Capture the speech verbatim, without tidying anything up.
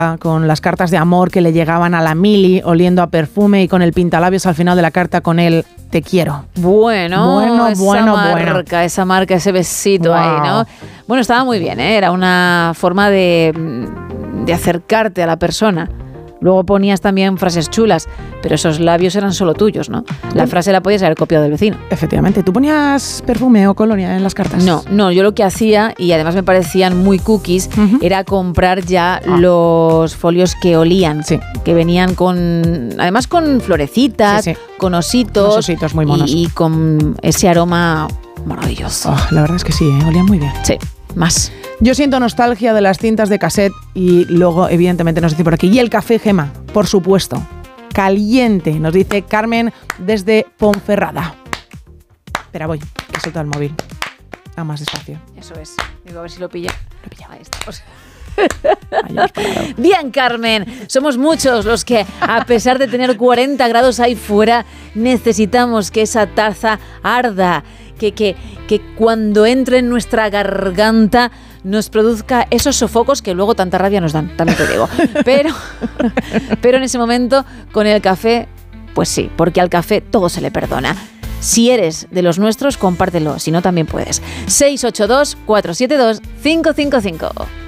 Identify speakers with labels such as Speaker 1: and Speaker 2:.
Speaker 1: con las cartas de amor que le llegaban a la Mili, oliendo a perfume y con el pintalabios al final de la carta con el te quiero.
Speaker 2: Bueno,
Speaker 1: bueno,
Speaker 2: esa
Speaker 1: bueno,
Speaker 2: marca,
Speaker 1: bueno.
Speaker 2: esa marca, ese besito
Speaker 1: Wow.
Speaker 2: ahí, ¿no? Bueno, estaba muy bien, ¿eh? Era una forma de, de acercarte a la persona. Luego ponías también frases chulas, pero esos labios eran solo tuyos, ¿no? La frase la podías haber copiado del vecino.
Speaker 1: Efectivamente. ¿Tú ponías perfume o colonia en las cartas?
Speaker 2: No, no, yo lo que hacía, y además me parecían muy cookies,
Speaker 1: Uh-huh.
Speaker 2: era comprar ya
Speaker 1: Ah.
Speaker 2: los folios que olían,
Speaker 1: Sí.
Speaker 2: que venían con, además con florecitas,
Speaker 1: Sí, sí.
Speaker 2: con ositos,
Speaker 1: Unos ositos muy monos.
Speaker 2: y, y con ese aroma maravilloso.
Speaker 1: Oh, la verdad es que sí, ¿eh? Olían muy bien.
Speaker 2: Sí, más.
Speaker 1: Yo siento nostalgia de las cintas de cassette y luego, evidentemente, nos dice por aquí. Y el café, Gema, por supuesto. Caliente, nos dice Carmen desde Ponferrada. Espera, voy, que suelto el móvil. A más despacio.
Speaker 2: Eso es. Digo, a ver si lo pilla.
Speaker 1: Lo pilla.
Speaker 2: Ahí estamos.
Speaker 1: Ahí hemos parado.
Speaker 2: Bien, Carmen, somos muchos los que, a pesar de tener cuarenta grados ahí fuera, necesitamos que esa taza arda, que, que, que cuando entre en nuestra garganta nos produzca esos sofocos que luego tanta rabia nos dan, también te digo. Pero, pero en ese momento, con el café, pues sí, porque al café todo se le perdona. Si eres de los nuestros, compártelo, si no también puedes. seis ocho dos, cuatro siete dos, cinco cinco cinco.